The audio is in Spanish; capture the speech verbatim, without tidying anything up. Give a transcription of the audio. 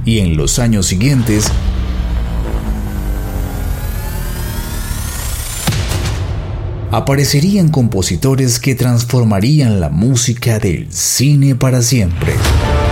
y en los años siguientes aparecerían compositores que transformarían la música del cine para siempre.